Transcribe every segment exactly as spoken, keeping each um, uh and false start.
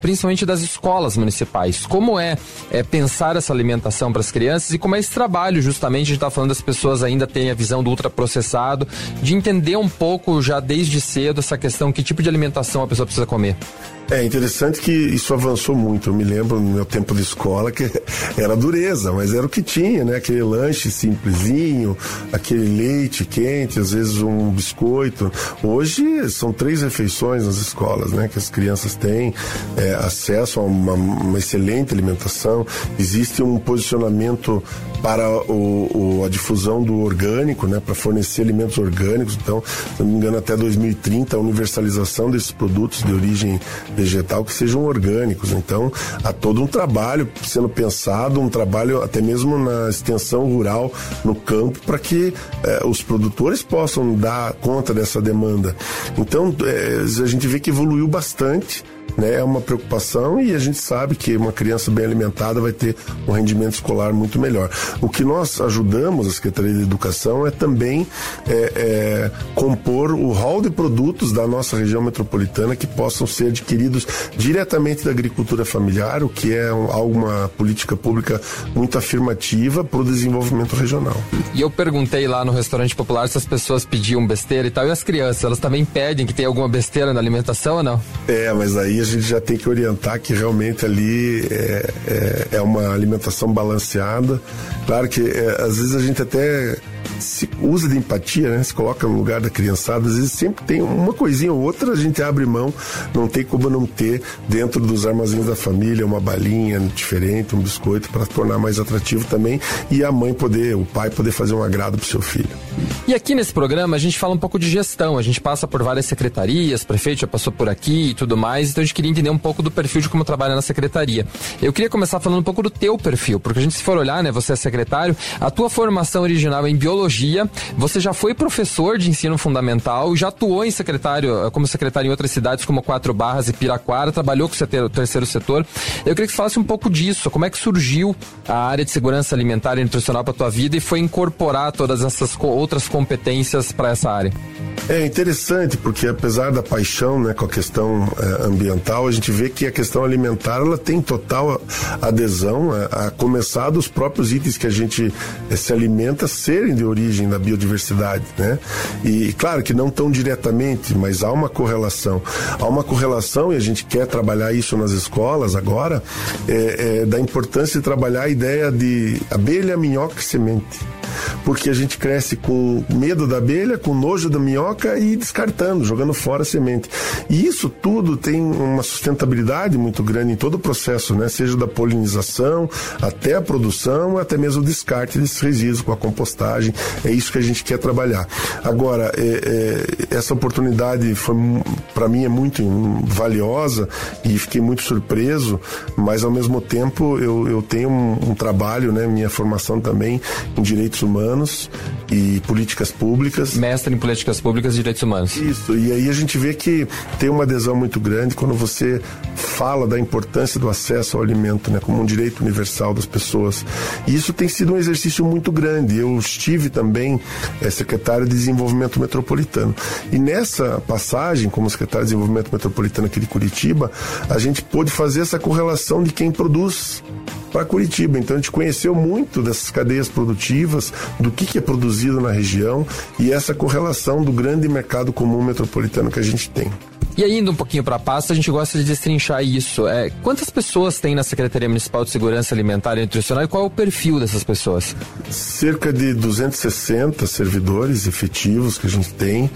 principalmente das escolas municipais. Como é, é pensar essa alimentação para as crianças e como é esse trabalho, justamente, a gente está falando das pessoas ainda terem a visão do ultraprocessado, de entender um pouco já desde cedo essa questão, que tipo de alimentação a pessoa precisa comer. É interessante que isso avançou muito. Eu me lembro no meu tempo de escola que era dureza, mas era o que tinha, né? Aquele lanche simplesinho, aquele leite quente, às vezes um biscoito. Hoje são três refeições nas escolas, né? Que as crianças têm é, acesso a uma, uma excelente alimentação. Existe um posicionamento para o, o, a difusão do orgânico, né? Para fornecer alimentos orgânicos. Então, se não me engano, até dois mil e trinta, a universalização desses produtos de origem vegetal que sejam orgânicos. Então, há todo um trabalho sendo pensado, um trabalho até mesmo na extensão rural, no campo, para que eh, os produtores possam dar conta dessa demanda. Então, eh, a gente vê que evoluiu bastante, né? É uma preocupação e a gente sabe que uma criança bem alimentada vai ter um rendimento escolar muito melhor. O que nós ajudamos a Secretaria de Educação é também é, é, compor o hall de produtos da nossa região metropolitana que possam ser adquiridos diretamente da agricultura familiar, o que é um, uma política pública muito afirmativa para o desenvolvimento regional. E eu perguntei lá no restaurante popular se as pessoas pediam besteira e tal, e as crianças, elas também pedem que tenha alguma besteira na alimentação ou não? É, mas aí a gente já tem que orientar que realmente ali é, é, é uma alimentação balanceada. Claro que é, às vezes a gente até se usa de empatia, né? Se coloca no lugar da criançada, às vezes sempre tem uma coisinha ou outra, a gente abre mão, não tem como não ter dentro dos armazéns da família uma balinha diferente, um biscoito, para tornar mais atrativo também, e a mãe poder, o pai poder fazer um agrado pro seu filho. E aqui nesse programa a gente fala um pouco de gestão, a gente passa por várias secretarias, prefeito já passou por aqui e tudo mais, então a gente queria entender um pouco do perfil de como trabalha na secretaria. Eu queria começar falando um pouco do teu perfil, porque a gente, se for olhar, né, você é secretário, a tua formação original é em biologia, você já foi professor de ensino fundamental, já atuou em secretário, como secretário em outras cidades como Quatro Barras e Piraquara, trabalhou com o terceiro setor. Eu queria que você falasse um pouco disso, como é que surgiu a área de segurança alimentar e nutricional para tua vida e foi incorporar todas essas co- outras competências para essa área. É interessante porque apesar da paixão, né, com a questão é, ambiental, a gente vê que a questão alimentar ela tem total adesão a, a começar dos próprios itens que a gente é, se alimenta serem de origem da biodiversidade, né? E claro que não tão diretamente, mas há uma correlação. Há uma correlação e a gente quer trabalhar isso nas escolas agora, é, é, da importância de trabalhar a ideia de abelha, minhoca e semente. Porque a gente cresce com medo da abelha, com nojo da minhoca e descartando, jogando fora a semente. E isso tudo tem uma sustentabilidade muito grande em todo o processo, né? Seja da polinização, até a produção, até mesmo o descarte desses resíduos com a compostagem. É isso que a gente quer trabalhar. Agora, é, é, essa oportunidade foi, para mim, é muito valiosa e fiquei muito surpreso, mas ao mesmo tempo eu, eu tenho um, um trabalho, né? Minha formação também em direitos humanos e políticas públicas. Mestre em políticas públicas e direitos humanos. Isso, e aí a gente vê que tem uma adesão muito grande quando você fala da importância do acesso ao alimento, né, como um direito universal das pessoas. E isso tem sido um exercício muito grande. Eu estive também é, secretário de Desenvolvimento Metropolitano. E nessa passagem, como secretário de Desenvolvimento Metropolitano aqui de Curitiba, a gente pôde fazer essa correlação de quem produz para Curitiba. Então a gente conheceu muito dessas cadeias produtivas, do que, que é produzido na região e essa correlação do grande mercado comum metropolitano que a gente tem. E aí, indo um pouquinho para a pasta, a gente gosta de destrinchar isso. É, quantas pessoas tem na Secretaria Municipal de Segurança Alimentar e Nutricional e qual é o perfil dessas pessoas? Cerca de duzentos e sessenta servidores efetivos que a gente tem,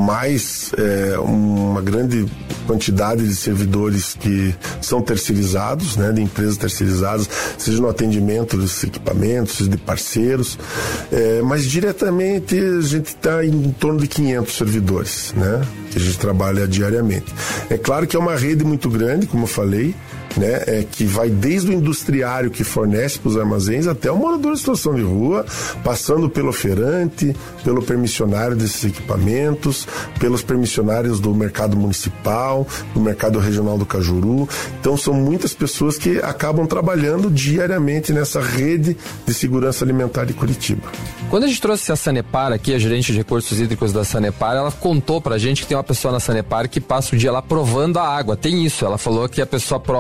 mais é, uma grande quantidade de servidores que são terceirizados, né, de empresas terceirizadas, seja no atendimento dos equipamentos, seja de parceiros, é, mas diretamente a gente está em torno de quinhentos servidores, né, que a gente trabalha diariamente. É claro que é uma rede muito grande, como eu falei, né, é, que vai desde o industriário que fornece para os armazéns até o morador em situação de rua, passando pelo oferante, pelo permissionário desses equipamentos, pelos permissionários do mercado municipal, do mercado regional do Cajuru. Então são muitas pessoas que acabam trabalhando diariamente nessa rede de segurança alimentar de Curitiba. Quando a gente trouxe a Sanepar aqui, a gerente de recursos hídricos da Sanepar, ela contou pra gente que tem uma pessoa na Sanepar que passa o dia lá provando a água. Tem isso, ela falou que a pessoa prova